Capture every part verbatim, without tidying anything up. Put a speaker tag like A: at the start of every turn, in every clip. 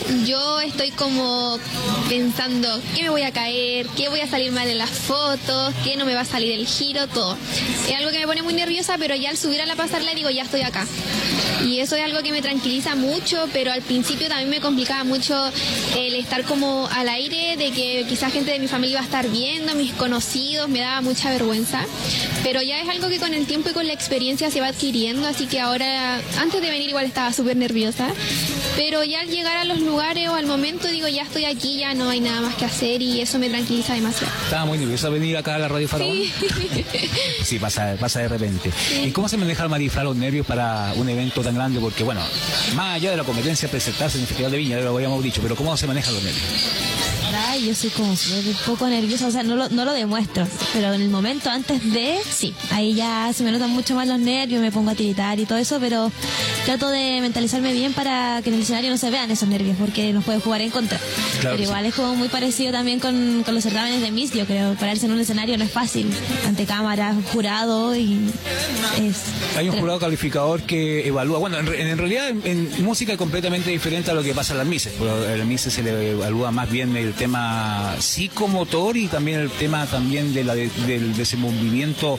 A: yo estoy como pensando qué me voy a caer, qué voy a salir mal en las fotos, qué no me va a salir el giro, todo. Es algo que me pone muy nerviosa, pero ya al subir a la pasarela digo, ya estoy acá. Y eso es algo que me tranquiliza mucho, pero al principio también me complicaba mucho el estar como al aire, de que quizás gente de mi familia iba a estar viendo, mis conocidos, me daba mucha vergüenza. Pero ya es algo que con el tiempo y con la experiencia se va adquiriendo, así que ahora, antes de venir igual estaba súper nerviosa, pero ya al llegar a los lugares o al momento digo, ya estoy aquí, ya no hay nada más que hacer y eso me tranquiliza demasiado.
B: ¿Estaba muy nerviosa venir acá a la Radio Faraón?
A: Sí.
B: Sí, pasa, pasa de repente. Sí. ¿Y cómo se maneja Marifran los nervios para un evento tan grande? Porque bueno, más allá de la competencia presentarse en el Festival de Viña, ya lo habíamos dicho, pero ¿cómo se manejan los nervios?
C: Ay, yo soy como un poco nerviosa, o sea, no lo, no lo demuestro, pero en el momento antes de, sí, ahí ya se me notan mucho más los nervios, me pongo a tiritar y todo eso, pero trato de mentalizarme bien para que en el escenario no se vean esos nervios, porque nos puede jugar en contra. Claro, pero igual sí. Es como muy parecido también con, con los certámenes de Miss, yo creo, pararse en un escenario no es fácil, ante cámara, jurado y es...
B: Hay un jurado calificador que evalúa, bueno, en, en realidad en, en música es completamente diferente a lo que pasa en las Misses, pero en las Misses se le evalúa más bien el tema psicomotor y también el tema también de la de, del desenvolvimiento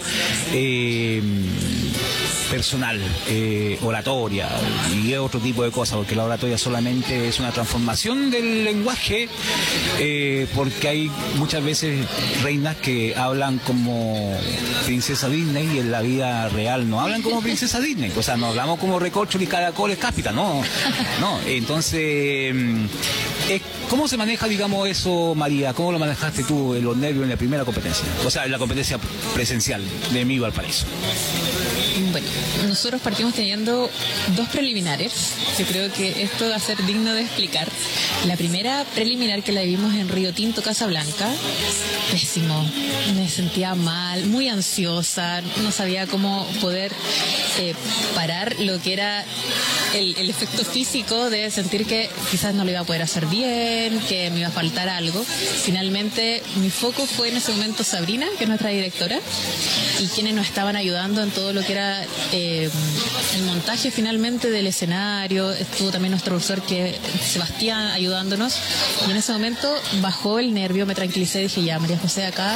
B: eh, personal, eh, oratoria y otro tipo de cosas, porque la oratoria solamente es una transformación del lenguaje, eh, porque hay muchas veces reinas que hablan como princesa Disney y en la vida real no hablan como princesa Disney, o sea, no hablamos como recorcho y caracoles cápita, no, no, entonces, eh, ¿cómo se maneja, digamos, eso, María? ¿Cómo lo manejaste tú, los nervios en la primera competencia? O sea, en la competencia presencial de Mi Valparaíso.
D: Bueno, nosotros partimos teniendo dos preliminares. Yo creo que esto va a ser digno de explicar. La primera preliminar que la vimos en Río Tinto, Casablanca, pésimo. Me sentía mal, muy ansiosa, no sabía cómo poder eh, parar lo que era el, el efecto físico de sentir que quizás no lo iba a poder hacer bien, que me iba a faltar algo. Finalmente, mi foco fue en ese momento Sabrina, que es nuestra directora, y quienes nos estaban ayudando en todo lo que era eh, el montaje finalmente del escenario. Estuvo también nuestro profesor, que es Sebastián, ayudándonos, y en ese momento bajó el nervio, me tranquilicé y dije, ya, María José, acá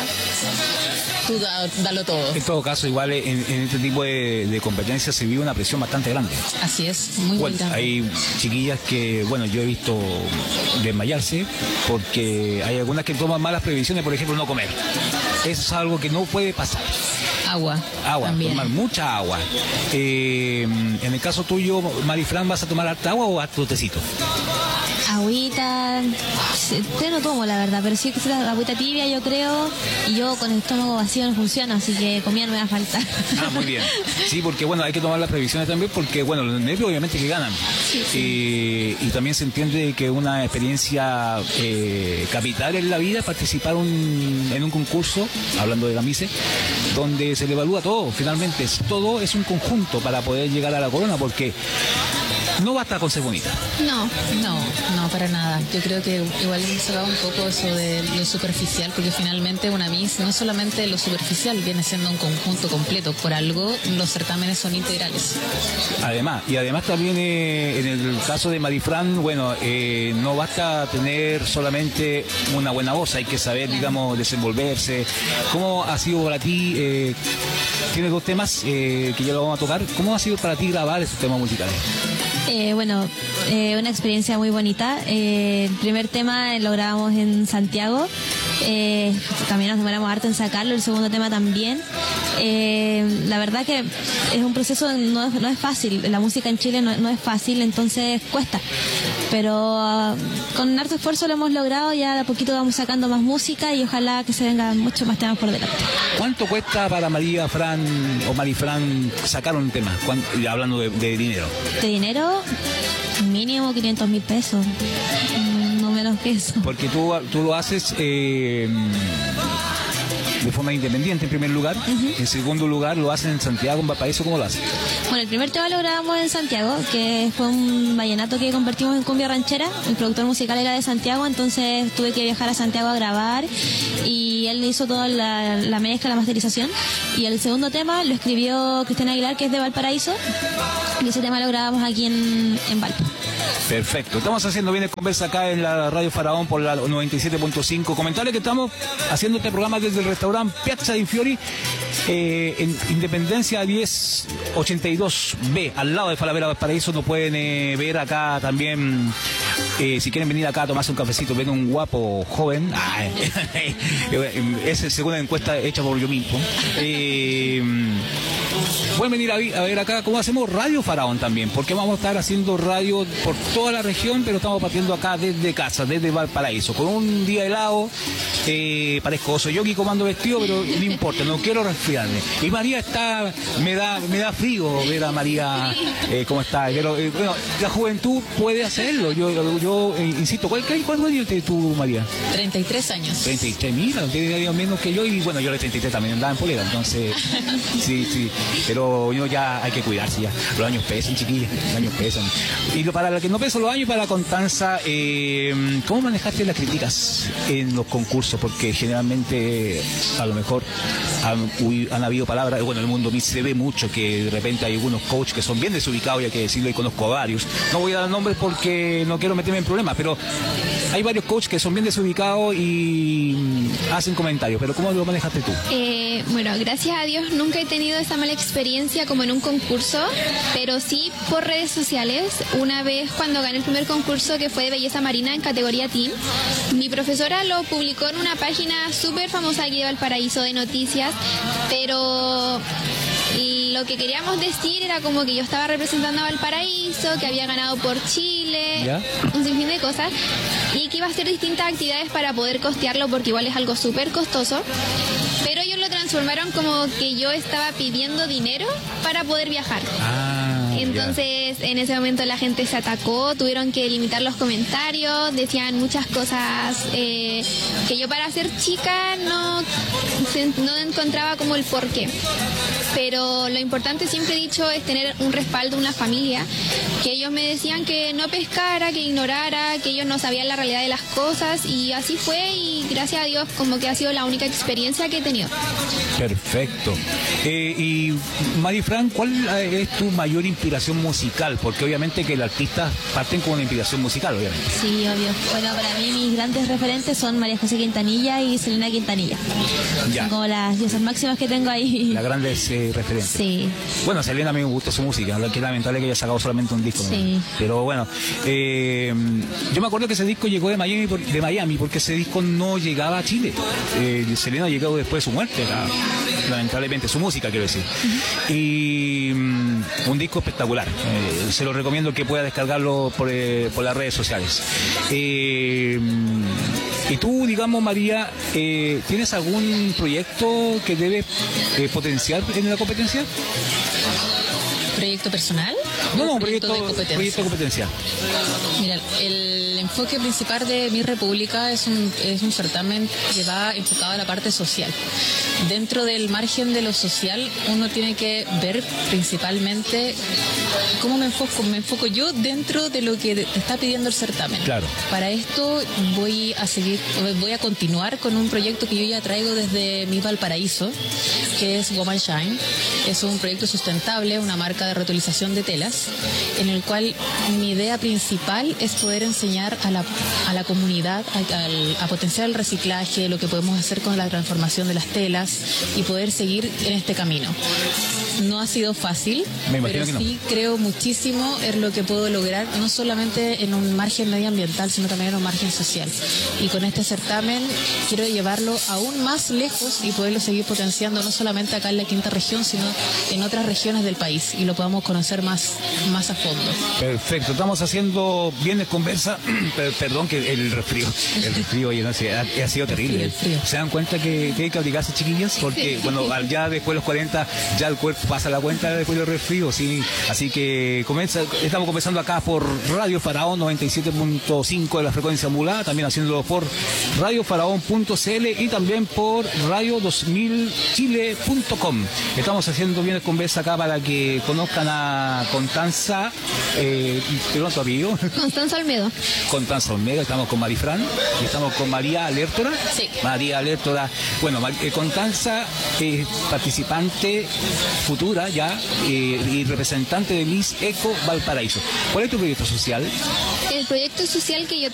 D: tú da, dalo todo.
B: En todo caso, igual en, en este tipo de, de competencias se vive una presión bastante grande.
D: Así es, muy
B: bueno,
D: grande.
B: Hay chiquillas que, bueno, yo he visto desmayarse porque hay algunas que toman malas previsiones, por ejemplo, no comer. Eso es algo que no puede pasar.
D: Agua.
B: Agua,
D: también.
B: Tomar mucha agua. Eh, en el caso tuyo, Marifran, ¿vas a tomar harta agua o harto tecito?
C: Agüita, té no tomo la verdad, pero sí que la agüita tibia yo creo, y yo con el estómago vacío no funciona, así que comida no me va a faltar.
B: Ah, muy bien. Sí, porque bueno, hay que tomar las previsiones también, porque bueno, los nervios obviamente que ganan.
C: Sí, sí.
B: Eh, y también se entiende que una experiencia eh, capital en la vida es participar un, en un concurso, hablando de la Mise, donde se le evalúa todo, finalmente, todo es un conjunto para poder llegar a la corona, porque no basta con ser bonita.
D: No, no, no, para nada. Yo creo que igual se va un poco eso de lo superficial, porque finalmente una Miss no solamente lo superficial, viene siendo un conjunto completo. Por algo los certámenes son integrales.
B: Además, y además también eh, en el caso de Marifran, bueno, eh, no basta tener solamente una buena voz, hay que saber, digamos, desenvolverse. ¿Cómo ha sido para ti? Eh, tienes dos temas eh, que ya lo vamos a tocar. ¿Cómo ha sido para ti grabar esos temas musicales?
C: Eh, bueno, eh, una experiencia muy bonita. Eh, el primer tema lo grabamos en Santiago. Eh, también nos demoramos harto en sacarlo. El segundo tema también. Eh, la verdad que es un proceso, no, no es fácil. La música en Chile no, no es fácil, entonces cuesta. Pero uh, con harto esfuerzo lo hemos logrado. Ya de a poquito vamos sacando más música y ojalá que se vengan muchos más temas por delante.
B: ¿Cuánto cuesta para María Fran o Marifran sacar un tema? Hablando de, de dinero.
C: ¿De dinero? Mínimo quinientos mil pesos. No menos que eso.
B: Porque tú, tú lo haces eh, de forma independiente en primer lugar. Uh-huh. En segundo lugar lo hacen en Santiago, en Valparaíso. ¿Cómo lo hacen?
C: Bueno, el primer tema lo grabamos en Santiago, que fue un vallenato que convertimos en cumbia ranchera. El productor musical era de Santiago, entonces tuve que viajar a Santiago a grabar y él hizo toda la, la mezcla, la masterización. Y el segundo tema lo escribió Cristian Aguilar, que es de Valparaíso, y ese tema lo grabamos aquí en, en Valpo.
B: Perfecto. Estamos haciendo bien de conversa acá en la Radio Faraón por la noventa y siete punto cinco. Comentarle que estamos haciendo este programa desde el restaurante Piazza di Fiori, eh, en Independencia diez ochenta y dos B, al lado de Falabella Valparaíso. Nos pueden eh, ver acá también. Eh, si quieren venir acá a tomarse un cafecito, ven un guapo joven. Ah, esa es según la encuesta hecha por yo mismo. Eh, pueden venir a, a ver acá cómo hacemos Radio Faraón también, porque vamos a estar haciendo radio por toda la región, pero estamos partiendo acá desde casa, desde Valparaíso, con un día helado. Eh, parezco oso yogi comando vestido, pero no importa, no quiero resfriarme. Y María está, me da, me da frío ver a María eh, cómo está. Pero eh, bueno, la juventud puede hacerlo. Yo, yo, yo eh, insisto, ¿cuál, ¿cuántos años tienes tú, María?
D: treinta y tres años.
B: treinta y tres, mira, tiene años menos que yo, y bueno, yo de treinta y tres también andaba en polera, entonces, sí, sí, pero yo ya hay que cuidarse ya. Los años pesan, chiquillas, los años pesan. Y lo, para la que no pesan los años, para la Constanza, eh, ¿cómo manejaste las críticas en los concursos? Porque generalmente, a lo mejor, han, han habido palabras, bueno, en el mundo se ve mucho que de repente hay algunos coaches que son bien desubicados, y hay que decirlo, y conozco a varios. No voy a dar nombres porque no quiero meterme en problemas, pero hay varios coaches que son bien desubicados y hacen comentarios. Pero ¿cómo lo manejaste tú?
A: Eh, bueno, gracias a Dios nunca he tenido esa mala experiencia como en un concurso, pero sí por redes sociales. Una vez cuando gané el primer concurso, que fue de belleza marina en categoría Team, mi profesora lo publicó en una página súper famosa aquí de Valparaíso de noticias, pero lo que queríamos decir era como que yo estaba representando a Valparaíso, que había ganado por Chile, ¿ya? Un sinfín de cosas, y que iba a hacer distintas actividades para poder costearlo, porque igual es algo súper costoso. Pero ellos lo transformaron como que yo estaba pidiendo dinero para poder viajar. Ah, entonces, yeah. En ese momento la gente se atacó, tuvieron que limitar los comentarios, decían muchas cosas eh, que yo, para ser chica, no, no encontraba como el porqué. Pero lo importante, siempre he dicho, es tener un respaldo, una familia, que ellos me decían que no pescara, que ignorara, que ellos no sabían la realidad de las cosas, y así fue, y gracias a Dios como que ha sido la única experiencia que he tenido.
B: Perfecto. Eh, y Marifran, ¿cuál es tu mayor inspiración musical? Porque obviamente que los artistas parten con una inspiración musical, obviamente.
C: Sí, obvio. Bueno, para mí mis grandes referentes son María José Quintanilla y Selena Quintanilla. Ya. Son como las diosas máximas que tengo ahí.
B: Las grandes eh, referentes.
C: Sí.
B: Bueno, Selena a mí me gusta su música, que es lamentable que haya sacado solamente un disco.
C: Sí.
B: ¿No? Pero bueno, eh, yo me acuerdo que ese disco llegó de Miami, de Miami porque ese disco no llegaba a Chile. Eh, Selena llegó después de su muerte, la, lamentablemente, su música, quiero decir. Uh-huh. Y um, un disco espectacular. Eh, se lo recomiendo que pueda descargarlo por, eh, por las redes sociales. Eh, y tú, digamos, María, eh, ¿tienes algún proyecto que debes eh, potenciar en la competencia?
D: ¿Proyecto personal?
B: No, no, un proyecto, proyecto, de competencia. proyecto de competencia.
D: Mira, el enfoque principal de Mi República es un, es un certamen que va enfocado a la parte social. Dentro del margen de lo social, uno tiene que ver principalmente cómo me enfoco, me enfoco yo dentro de lo que te está pidiendo el certamen.
B: Claro.
D: Para esto voy a seguir, voy a continuar con un proyecto que yo ya traigo desde mi Valparaíso, que es Woman Shine. Es un proyecto sustentable, una marca de reutilización de telas, en el cual mi idea principal es poder enseñar a la, a la comunidad a, a, a potenciar el reciclaje, lo que podemos hacer con la transformación de las telas y poder seguir en este camino. No ha sido fácil, pero sí no. creo muchísimo en lo que puedo lograr, no solamente en un margen medioambiental, sino también en un margen social. Y con este certamen quiero llevarlo aún más lejos y poderlo seguir potenciando, no solamente acá en la quinta región, sino en otras regiones del país, y lo podamos conocer más, más a fondo.
B: Perfecto, estamos haciendo Viernes Conversa, perdón que el resfrío, el resfrío oye, no sé, ha, ha sido terrible. El frío, el frío. ¿Se dan cuenta que tienen que abrigarse, chiquillas? Porque, bueno, ya después de los cuarenta, ya el cuerpo pasa la cuenta después del resfrío, sí. Así que comienza, estamos comenzando acá por Radio Faraón noventa y siete punto cinco de la frecuencia modulada, también haciéndolo por radio faraón punto c l y también por radio dos mil chile punto com. Estamos haciendo bien conversa acá para que conozcan a Constanza, eh, ¿perdón, tu apellido?
A: Constanza Olmedo.
B: Constanza Olmedo, estamos con Marifran y estamos con María Lertora.
A: Sí.
B: María Lertora, bueno, eh, Constanza es participante futura ya eh, y representante de Miss Eco Valparaíso. ¿Cuál es tu proyecto social?
A: El proyecto social que yo